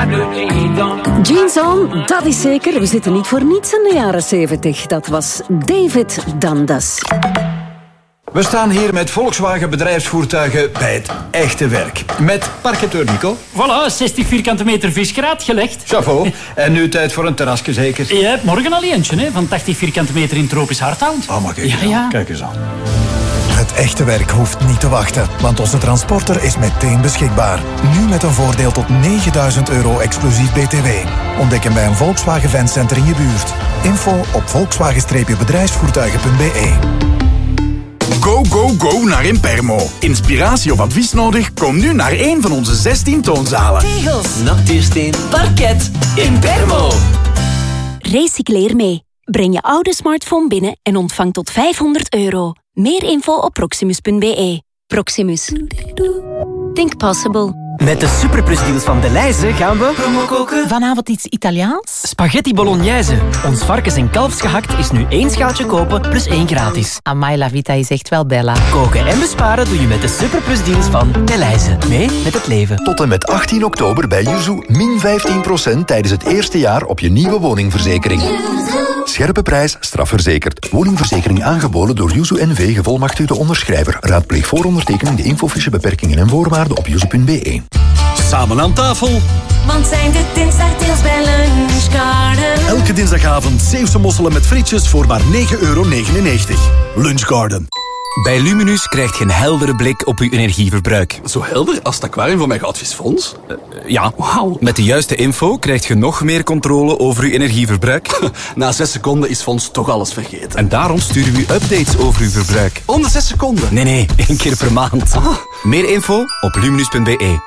Jeans on, dat is zeker. We zitten niet voor niets in de jaren 70. Dat was David Dundas. We staan hier met Volkswagen bedrijfsvoertuigen bij het echte werk. Met parketeur Nico. Voilà, 60 vierkante meter visgraat gelegd. Chapeau. En nu tijd voor een terrasje zeker? Je hebt morgen al eentje, hè, van 80 vierkante meter in tropisch hardhout. Oh, maar kijk eens aan. Ja. Kijk eens aan. Het echte werk hoeft niet te wachten, want onze transporter is meteen beschikbaar. Nu met een voordeel tot €9.000 exclusief BTW. Ontdek hem bij een Volkswagen Fancenter in je buurt. Info op volkswagen-bedrijfsvoertuigen.be. Go, go, go naar Impermo. Inspiratie of advies nodig? Kom nu naar een van onze 16 toonzalen. Tegels, natuursteen, parket, Impermo. Recycleer mee. Breng je oude smartphone binnen en ontvang tot €500. Meer info op proximus.be. Proximus. Think possible. Met de Superplus deals van Delhaize gaan we promo koken. Vanavond iets Italiaans? Spaghetti bolognese. Ons varkens- en kalfsgehakt is nu 1 schaaltje kopen plus 1 gratis. Amai, la vita is echt wel bella. Koken en besparen doe je met de Superplus deals van Delhaize. Mee met het leven. Tot en met 18 oktober bij Yuzu min 15% tijdens het eerste jaar op je nieuwe woningverzekering. Scherpe prijs, strafverzekerd. Woningverzekering aangeboden door Yuzu NV, gevolmachtigde onderschrijver. Raadpleeg voor ondertekening de infofiche beperkingen en voorwaarden op yuzu.be. Samen aan tafel. Want zijn de dinsdagdeals bij Lunchgarden. Elke dinsdagavond Zeeuwse mosselen met frietjes voor maar €9,99. Lunchgarden. Bij Luminus krijg je een heldere blik op uw energieverbruik. Zo helder als het aquarium van mijn goudvisfonds? Ja. Wauw. Met de juiste info krijg je nog meer controle over uw energieverbruik. Na 6 seconden is Fons toch alles vergeten. En daarom sturen we u updates over uw verbruik. Om de 6 seconden? Nee, 1 keer per maand. Meer info op luminus.be.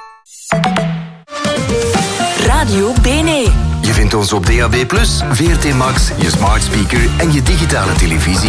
Radio Bene. Je vindt ons op DAB+, VRT Max, je smart speaker en je digitale televisie